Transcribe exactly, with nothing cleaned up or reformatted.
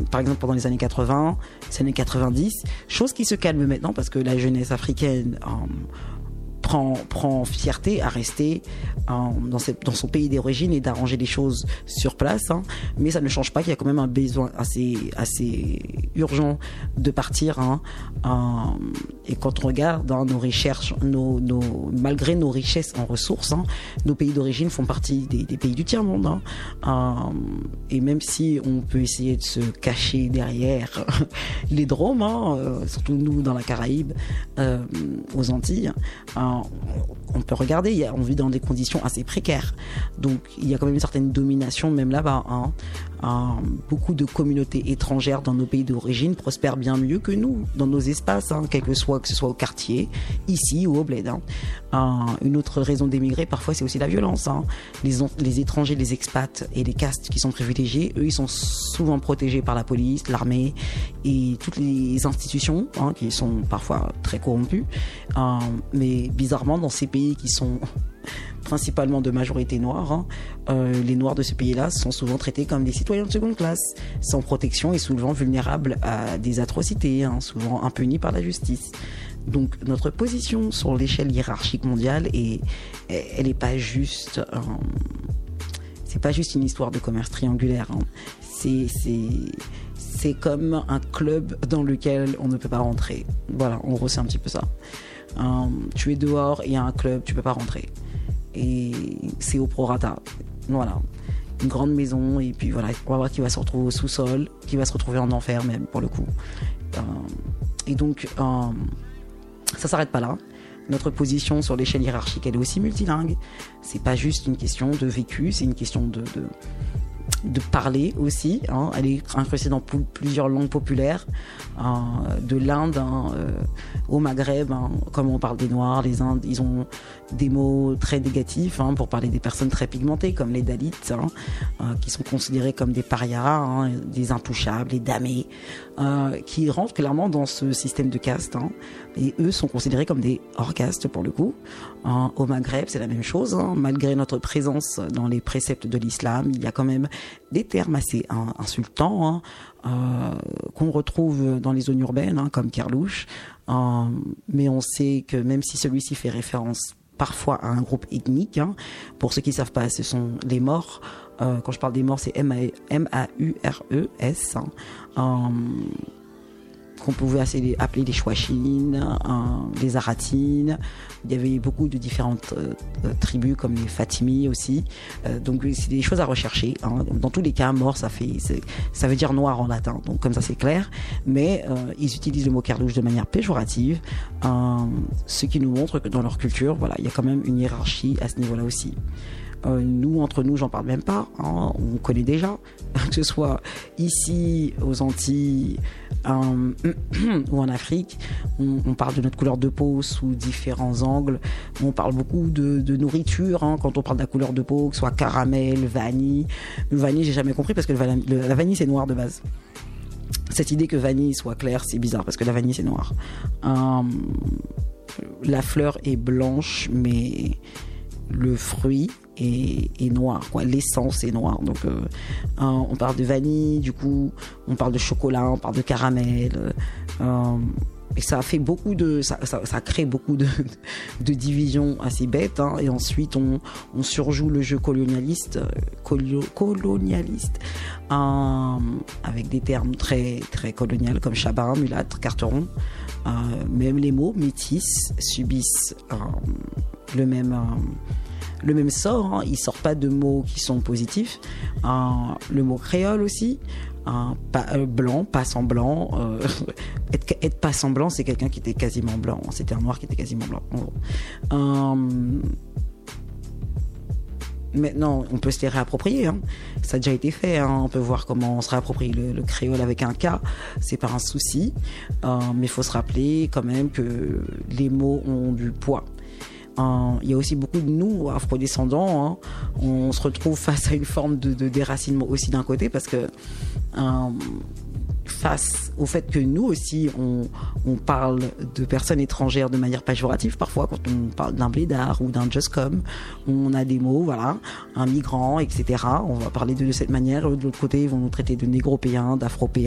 par exemple pendant les années quatre-vingts, les années quatre-vingt-dix, chose qui se calme maintenant parce que la jeunesse africaine euh, prend, prend fierté à rester euh, dans, cette, dans son pays d'origine et d'arranger les choses sur place, hein. Mais ça ne change pas qu'il y a quand même un besoin assez, assez urgent de partir, hein. Euh, et quand on regarde hein, nos recherches, nos, nos, malgré nos richesses en ressources, hein, nos pays d'origine font partie des, des pays du tiers-monde, hein. Euh, et même si on peut essayer de se cacher derrière les drômes, hein, euh, surtout nous dans la Caraïbe, euh, aux Antilles, euh, on peut regarder, il y a, on vit dans des conditions assez précaires. Donc il y a quand même une certaine domination même là-bas, hein. Euh, beaucoup de communautés étrangères dans nos pays d'origine prospèrent bien mieux que nous dans nos espaces, hein, quel que soit que ce soit au quartier, ici ou au bled, hein. Euh, une autre raison d'émigrer parfois c'est aussi la violence, hein. Les, les étrangers, les expats et les castes qui sont privilégiés, eux ils sont souvent protégés par la police, l'armée et toutes les institutions, hein, qui sont parfois très corrompues, euh, mais bizarrement dans ces pays qui sont principalement de majorité noire, hein, euh, les noirs de ce pays-là sont souvent traités comme des citoyens de seconde classe, sans protection et souvent vulnérables à des atrocités, hein, souvent impunis par la justice. Donc notre position sur l'échelle hiérarchique mondiale, est, elle n'est pas juste, euh, c'est pas juste une histoire de commerce triangulaire, hein. C'est, c'est, c'est comme un club dans lequel on ne peut pas rentrer. Voilà, en gros c'est un petit peu ça. Euh, tu es dehors, il y a un club, tu peux pas rentrer. Et c'est au prorata. Voilà. Une grande maison, et puis voilà, on va voir qui va se retrouver au sous-sol, qui va se retrouver en enfer même, pour le coup. Euh, et donc, euh, ça s'arrête pas là. Notre position sur l'échelle hiérarchique, elle est aussi multilingue. C'est pas juste une question de vécu, c'est une question de... de de parler aussi, hein. Elle est incrustée dans p- plusieurs langues populaires, euh, de l'Inde hein, euh, au Maghreb, hein. Comme on parle des Noirs, les Indes, ils ont des mots très négatifs, hein, pour parler des personnes très pigmentées comme les Dalits, hein, euh, qui sont considérés comme des parias, hein, des intouchables, les damés, euh, qui rentrent clairement dans ce système de caste, hein, et eux sont considérés comme des hors-castes pour le coup. Euh, au Maghreb, c'est la même chose, hein. Malgré notre présence dans les préceptes de l'islam, il y a quand même des termes assez hein, insultants, hein, euh, qu'on retrouve dans les zones urbaines, hein, comme Kerlouche. Euh, mais on sait que même si celui-ci fait référence parfois à un groupe ethnique, hein, pour ceux qui ne savent pas, ce sont les Maures. Euh, quand je parle des Maures, c'est M A U R E S. Hein. Euh, qu'on pouvait appeler les Chouachines, hein, les Aratines. Il y avait beaucoup de différentes euh, tribus comme les Fatimi aussi. Euh, donc c'est des choses à rechercher, hein. Dans tous les cas, mort, ça fait, ça veut dire noir en latin. Donc comme ça c'est clair. Mais euh, ils utilisent le mot kerlouche de manière péjorative, euh, ce qui nous montre que dans leur culture, voilà, il y a quand même une hiérarchie à ce niveau-là aussi. Euh, nous, entre nous, j'en parle même pas, hein, on connaît déjà, que ce soit ici, aux Antilles, euh, ou en Afrique, on, on parle de notre couleur de peau sous différents angles, on parle beaucoup de, de nourriture, hein, quand on parle de la couleur de peau, que ce soit caramel, vanille. Le vanille, j'ai jamais compris parce que le, le, la vanille, c'est noir de base. Cette idée que vanille soit claire, c'est bizarre parce que la vanille, c'est noir. Euh, la fleur est blanche, mais le fruit est, est noir, quoi. L'essence est noire. Donc, euh, hein, on parle de vanille, du coup, on parle de chocolat, on parle de caramel. Euh, et ça a fait beaucoup de, ça, ça, ça crée beaucoup de, de divisions assez bêtes. Hein, et ensuite, on, on surjoue le jeu colonialiste, colio, colonialiste, euh, avec des termes très, très coloniaux comme chabin, mulâtre, carteron. Euh, même les mots métis subissent euh, le même euh, le même sort, hein. Ils sortent pas de mots qui sont positifs. Euh, le mot créole aussi, euh, pas, euh, blanc, pas semblant. Euh, être, être pas semblant, c'est quelqu'un qui était quasiment blanc. C'était un noir qui était quasiment blanc. Euh, maintenant, on peut se les réapproprier, hein. Ça a déjà été fait, hein. On peut voir comment on se réapproprie le, le créole avec un K. C'est pas un souci, euh, mais il faut se rappeler quand même que les mots ont du poids. Il y a aussi beaucoup de nous, afrodescendants, hein, on se retrouve face à une forme de, de déracinement aussi d'un côté parce que euh, face au fait que nous aussi on, on parle de personnes étrangères de manière péjorative parfois quand on parle d'un blédard ou d'un just come, on a des mots, voilà, un migrant, et cetera. On va parler de, de cette manière, de l'autre côté ils vont nous traiter de négropéens, d'afropéens.